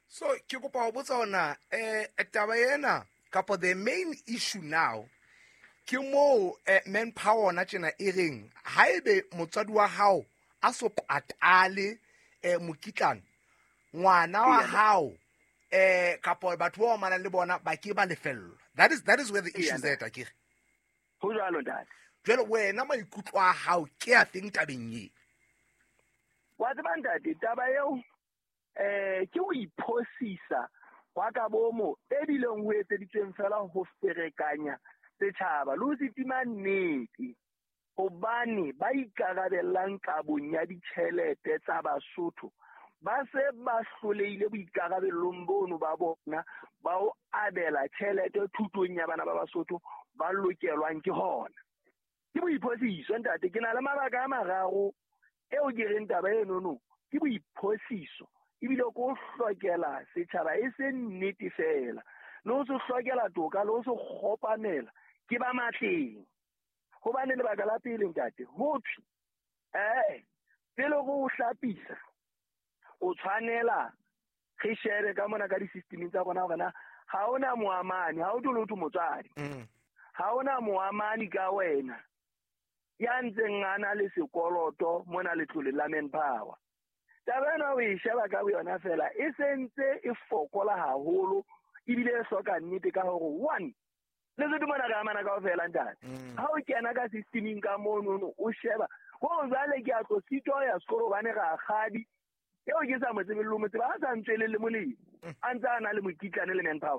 So ke kopa ho botsa ona taba ena kapo the main issue now ke mo manpower na tjena e reng haebe motswadi wa hao a so patale mokitlane ngwana wa hao kapo batho ba manang le bona ba ke ba lefellwa. That is where the issue is at akere. Ho jwalo ntate. Jwale wena maikutlo a hao ke a teng tabeng ye. Wa tseba ntate taba eo ke o iphosisa wa ka bomo e bileng ho etseditsweng fela ho ferekanya setjhaba le ho sitima nnete hobane ba ikarabellang kabong ya ditjhelete tsa Basotho ba se ba hloleile boikarabellong bono ba bona ba o abela tjhelete thutong ya bana ba Basotho ba lokelwang ke hona. Ke boiphosiso ntate, ke na le mabaka a mararo eo ke reng taba eno no ke boiphosiso ebile ko hlokela setjhaba e se nnete fela le ho se hlokela toka le ho se kgopamela ke ba matleng hobane lebaka la pele ntate ho thwe pele go hlapisa o tshwanela re shebe ka mona ka di-system tsa rona hore na ha ona moamani ha o tlo le motswadi ha ona moamani ka wena ya ntseng ana le sekoloto mona letlole la manpower. Taba ena o e sheba ka yona fela e sentse e fokola haholo ebile e hloka nnete ka hore one le se dumana ka amana ka fela ntate ha o kena ka systeming ka mono o sheba ho jale ke a tlo sito ya sekolo bane ga khadi eo ke sa mo tsebello mo tseba a sa ntswele le molemo a ntse ana le mokitlane le manpower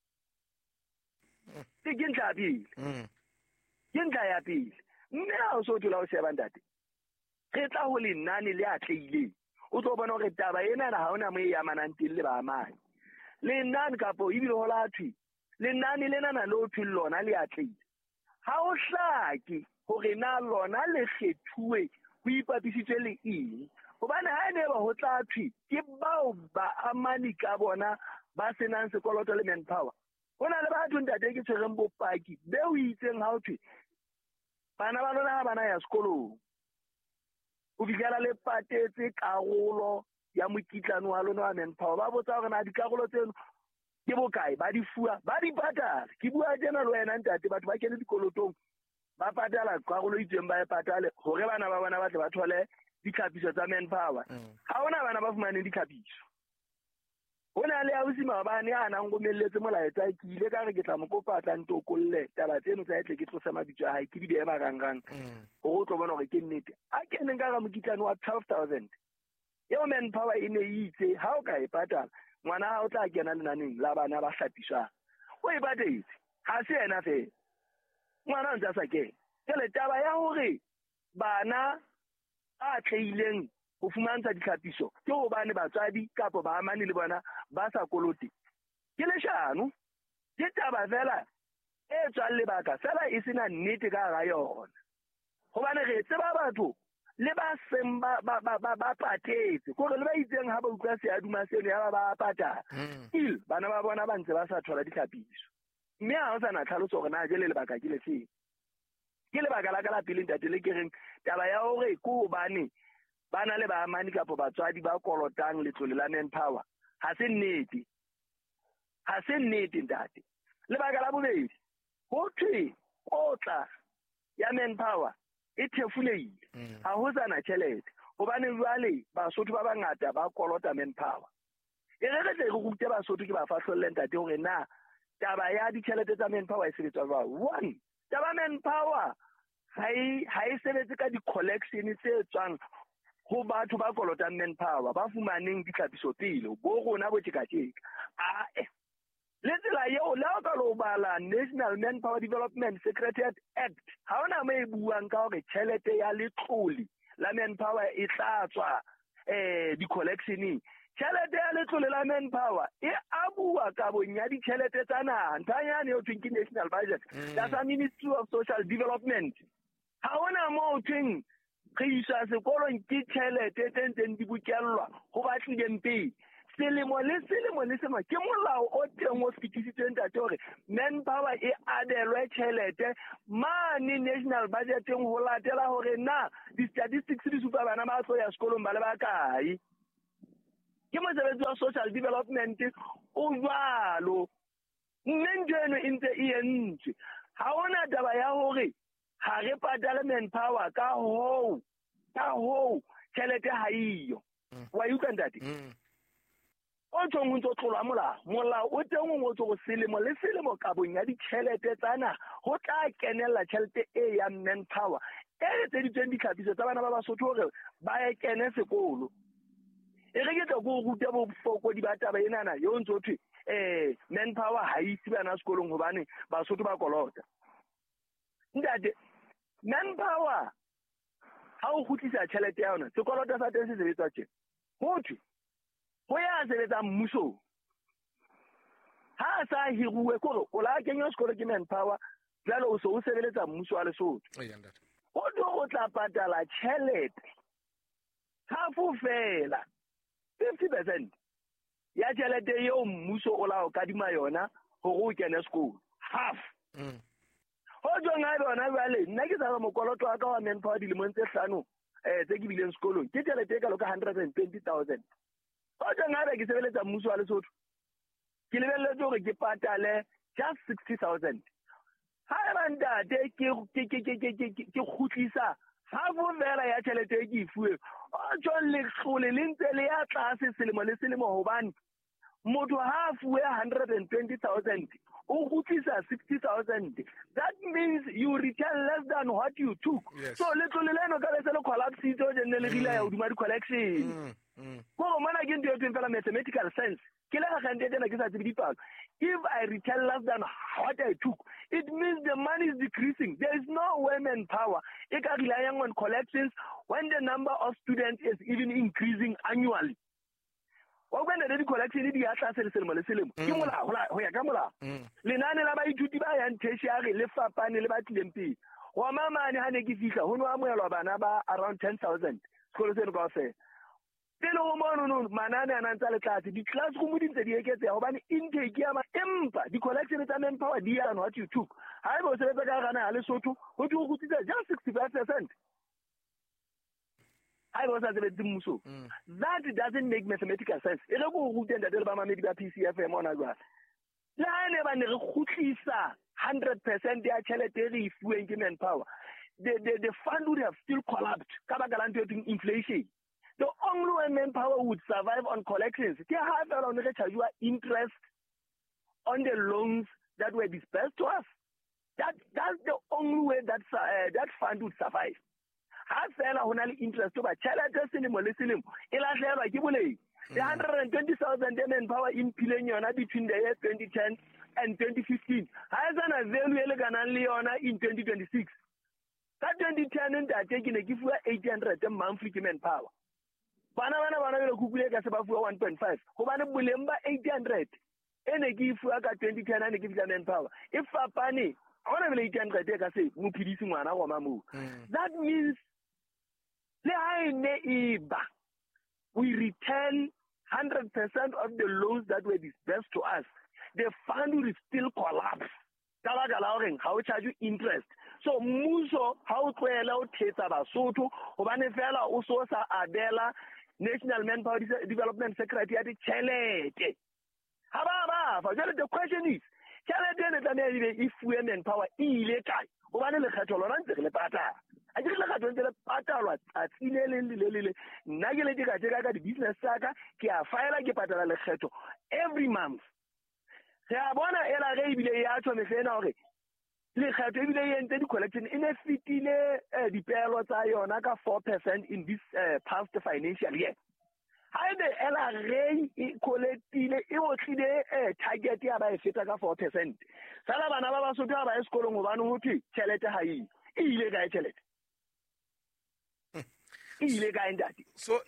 ke ntla pele ke ntla ya pele mme ha o so tlola o sheba ntate re tla ho lenane le atleile o tlo bona hore taba ena ha hona mo e amanang teng le ba amane lenane kapo ebile ho la thwi lenane lena na le o thwi lona le atleile ha o hlake hore na lona le kgethuwe ho ipapisitswe le eng hobane ha ene ba ho tla thwi ke bao ba amani ka bona ba senang sekoloto le manpower hona le batho ntate ke tshwereng bopaki be o itseng ha o thwi bana ba lona bana ya sekolong o bigela le patetse karolo ya mokitlano wa lona wa manpower ba botsa hore na dikarolo tseno ke bokae ba di fuwa ba di patala ke bua tjena le wena ntate batho ba kene dikolotong ba patala karolo itseng ba e patale hore bana ba bona ba tle ba thole ditlhapiso tsa manpower ha ona bana ba fumaneng ditlhapiso hona le ausi mabane a nang go melletse molaetsa ke ile ka re ke tla mo kopa tla ntokolle taba tseno tsa etle ke tlosa mabitso a hae ke di be marangrang go tlo bona gore ke nnete a keneng ka ga mokitlane wa 12,000 eo manpower e ne itse ha o ka e patala ngwana ha o tla kena lenaneng la bana ba hlapiswang o e patetse ha se ena fela ngwana o ntse a sa kena ke taba ya hore bana a tlhaileng ho fumantsha ditlhapiso ke hobane batswadi kapo ba amane le bona ba sa kolote ke leshano ke taba fela e tswang lebaka fela e sena nnete ka ga yona hobane re tseba batho le ba seng ba patetse gore le ba itseng ha ba utlwa se a duma seno ya ba patala bana ba bona ba ntse ba sa thola ditlhapiso mme ha o sa na tlhaloso gore na jele lebaka ke le feng ke lebaka la ka la pele ntate le ke reng taba ya hore ke hobane bana le ba amani kapo batswadi ba kolotang letlole la manpower ha se nnete ntate lebaka la bobedi ho thwe kotla ya manpower e thefuleile ha ho sana tjhelete hobane jwale Basotho ba bangata ba kolota manpower e re tle re rute Basotho ke ba fahlolle ntate hore na taba ya ditjhelete tsa manpower e sebetsa jwang one taba manpower ha e sebetse ka di-collection tse tswang ho batho ba kolotang manpower ba fumaneng ditlhapiso pele bo rona bo tjekatjeka le tsela eo le ka lo bala National Manpower Development Secretariat Act ha ona mo e buang ka hore tjhelete ya letlole la manpower e tla tswa di-collectioneng tjhelete ya letlole la manpower e abua kabong ya ditjhelete tsa naha nthanyane eo thweng ke national budget that's a Ministry of Social Development ha ona mo thweng re isa sekolong ke tjhelete tse ntseng di bokellwa ho batlileng pele selemo le sema ke molao o teng o fetisitsweng tate hore manpower e adelwe tjhelete mane national budgeteng ho latela hore na di-statistics di supa bana ba tlo ya sekolong ba le ba kae ke mosebetsi wa social development o jwalo mme ntho eno e ntse e entswe ha ona taba ya hore ha re patale manpower ka hoo tjhelete ha iyo wa utlwa ntate o tshong o ntso tlola molao o teng o tso go selemo le selemo kabong ya ditjhelete tsana go tla kenella tjhelete e ya manpower e tse ditšeng ditlhapiso tsa bana ba Basotho hore ba e kene sekolo e re ke tla go ruta bofokodi ba taba enana yo ntso thwe manpower ha isi bana sekolong hobane Basotho ba kolota ntate manpower ha o khutlisa tjhelete ya yona sekolota sa teng se sebetsa tjena ho thwe ho ya sebetsa mmuso ha sa hiruwe kore o la kenya sekolo ke manpower jalo o so o sebeletsa mmuso wa Lesotho o tlo tla patala tjhelete hafu fela 50% ya tjhelete eo mmuso o la o kadima yona hore o kene sekolo half ho jo nga bona jwale nna ke sa mokoloto wa ka wa manpower dilemong tse 5 tse ke bileng sekolong ke tjhelete e ka loka 120,000 ho jo nga ke sebeletsa mmuso wa Lesotho ke lebelletse hore ke patale just 60,000 ha ba ntate ke khutlisa ha bo vera ya tjhelete e ke ifuwe o jo le hlole le ntse le ya tlase selemo le selemo hobane motho ha fuwe 120,000 o khutlisa 60,000 that means you return less than what you took so le tlole leno ka le collapse tso jenne le gila ya uduma di collection go mana ke ntwe tse fela mathematical sense ke le ga ntete na ke sa tsebe dipalo if I return less than what I took it means the money is decreasing there is no women power e ka relying on collections when the number of students is even increasing annually when the collection di ya tlase le selemo le selemo ke mola ho ya ka mola lenane la baithuti ba yang tertiary le fapane le ba tlileng pele wa mamane ha ne ke fihla ho no amoelwa bana ba around 10,000 sekolo se go fa tele o mono manane a nantsa le tlase di classroom di ntse di eketsa hobane intake ya empa di collection tsa manpower di ya what you took ha e bo sebetsa ka gana le Lesotho ho di go tsitsa just 65%. I was at the muso. That doesn't make mathematical sense. E re go ruta ntate le ba mamedi ba PCFM ona jwa. La ne ba ne re khutlisa 100% ya tjhelete re ifuweng ke manpower. The fund would have still collapsed. Ka ba galante inflation. The only way manpower would survive on collections. They have around the charge interest on the loans that were disbursed to us. That's the only way that that fund would survive. Ha fela hona le interest ba tjhelete selemo le selemo e la hlelwa ke boleng the 120,000 manpower in pileng yona between the year 2010 and 2015 ha ezana value ele kana le yona in 2026 ka 2010 ntate ke ne ke fuwa 800 monthly ke manpower bana le kukule ka se ba fuwa 1.5 hobane boleng ba 800 ene ke fuwa ka 2010 ane ke fitla manpower if fapane ona bele 800 ka se mo phidisi ngwana go mamu that means we return 100% of the loans that were disbursed to us. The fund will still collapse. How charge you interest? So muso how to allow Tesa Basotho, Obane Fela Usosa Adela, National Manpower Development Secretary Chelete. However, the question is, if women power illegal, Obane le Catolans le Pata. I just look at the patalwa at Ilele Nagele di business saga, Kia Fire Gepatala Lecheto every month. Seabona era rebile yacho mefenore. Le Cheto and the collection in a fitile di perlo tayonaka 4% in this past financial year. How the Ella Ray collectile it was target by 4%. Salabana Sota by Skolong Chelete Hai, illegal Chelet. So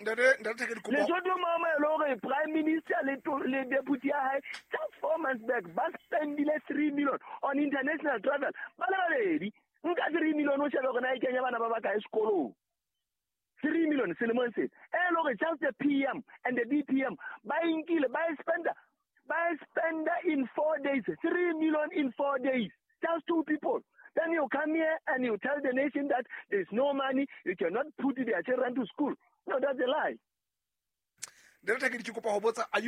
the Prime Minister le deputy just 4 months back but spend 3 million on international travel. But already 3 million no shall organize Kenya bana ba ka school. 3 million Solomon said. Just the PM and the DPM buying spender in 4 days. 3 million in 4 days. Just 2 people. Then you come here and you tell the nation that there's no money, you cannot put their children to school. No, that's a lie. le re thekedi ke kopa go botsa, are you